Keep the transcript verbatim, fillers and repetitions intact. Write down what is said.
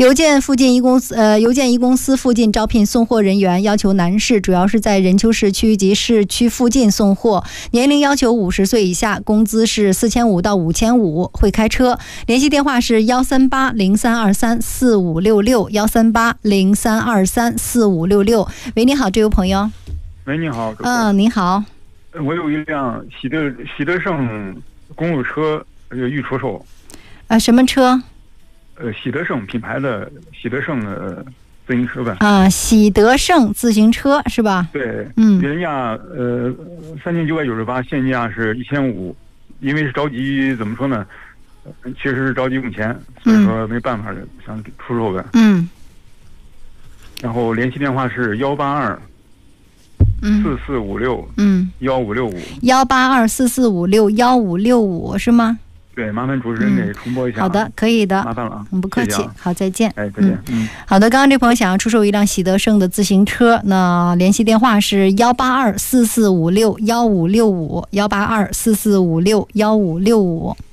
邮件附近一公司呃，邮件一公司附近招聘送货人员，要求男士，主要是在任丘市区及市区附近送货，年龄要求五十岁以下，工资是四千五到五千五，会开车。联系电话是幺三八零三二三四五六六幺三八零三二三四五六六。喂，你好，这位朋友。 喂，你好。 嗯，你好。 我有一辆喜德喜德盛公路车，呃，预出售。 啊，什么车？ 呃，喜德盛品牌的喜德盛的自行车呗。 啊，喜德盛自行车是吧？ 对， 嗯， 原价呃三千九百九十八，现价是一千五。因为是着急，怎么说呢？确实是着急用钱，所以说没办法，想出售呗。 嗯。 然后联系电话是幺八二四四五六嗯幺五六五幺八二四四五六幺五六五是吗？ 对，麻烦主持人给重播一下。 嗯、好的，可以的， 麻烦了啊， 不客气。 谢谢啊、 好，再见。 哎，再见。嗯， 嗯好的，刚刚这朋友想要出售一辆喜德盛的自行车，那联系电话是幺八二四四五六幺五六五幺八二四四五六幺五六五。